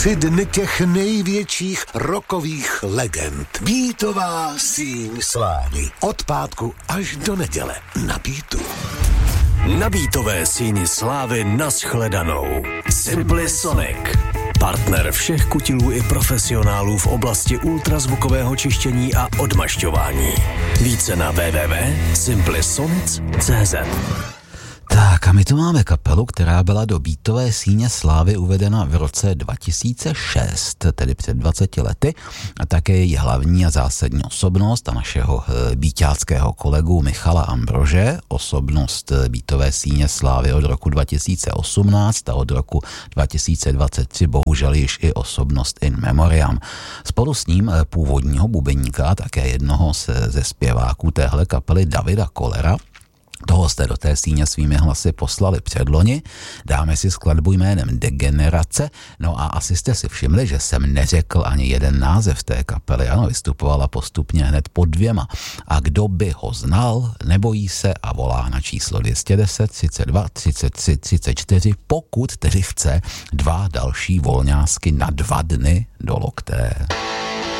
3 dny těch největších rockových legend. Beatová síň slávy. Od pátku až do neděle na Beatu. Na Beatové síni slávy nashledanou. Simply Sonic. Partner všech kutilů i profesionálů v oblasti ultrazvukového čištění a odmašťování. Více na www.simplysonic.cz. Tak a my tu máme kapelu, která byla do Beatové síně slávy uvedena v roce 2006, tedy před 20 lety, a také její hlavní a zásadní osobnost a našeho beatáckého kolegu Michala Ambrože, osobnost Beatové síně slávy od roku 2018 a od roku 2023 bohužel již i osobnost in memoriam. Spolu s ním původního bubeníka a také jednoho ze zpěváků téhle kapely Davida Kollera. Toho jste do té síně svými hlasy poslali předloni. Dáme si skladbu jménem Degenerace. No a asi jste si všimli, že jsem neřekl ani jeden název té kapely. Ano, vystupovala postupně hned po 2. A kdo by ho znal, nebojí se a volá na číslo 210 32 33 34, pokud tedy chce 2 další volňásky na 2 dny do lokté.